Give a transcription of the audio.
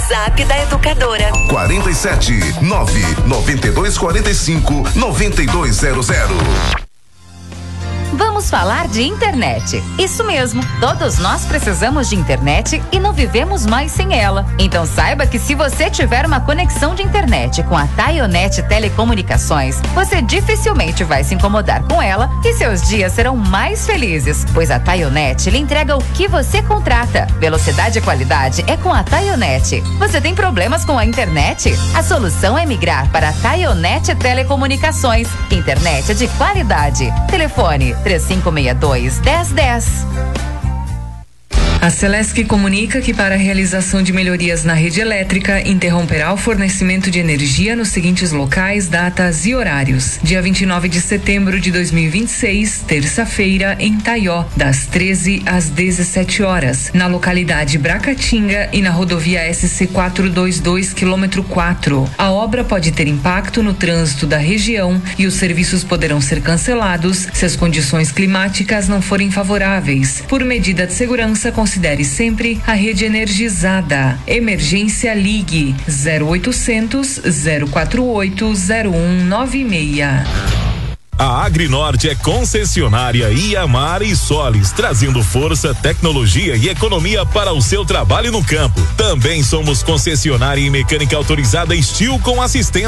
WhatsApp da educadora. 47-99245-9200. Vamos falar de internet. Isso mesmo, todos nós precisamos de internet e não vivemos mais sem ela. Então saiba que se você tiver uma conexão de internet com a Taionet Telecomunicações, você dificilmente vai se incomodar com ela e seus dias serão mais felizes, pois a Taionet lhe entrega o que você contrata. Velocidade e qualidade é com a Taionet. Você tem problemas com a internet? A solução é migrar para a Taionet Telecomunicações. Internet de qualidade. Telefone 3562-1010. A Celesc comunica que para a realização de melhorias na rede elétrica interromperá o fornecimento de energia nos seguintes locais, datas e horários. Dia 29 de setembro de 2026, terça-feira, em Taió, das 13 às 17 horas, na localidade Bracatinga e na rodovia SC 422, quilômetro 4. A obra pode ter impacto no trânsito da região e os serviços poderão ser cancelados se as condições climáticas não forem favoráveis. Por medida de segurança, considere sempre a rede energizada. Emergência Ligue 0800 048 0196. A Agrinorte é concessionária Iamar e Solis, trazendo força, tecnologia e economia para o seu trabalho no campo. Também somos concessionária em mecânica autorizada Estil com assistência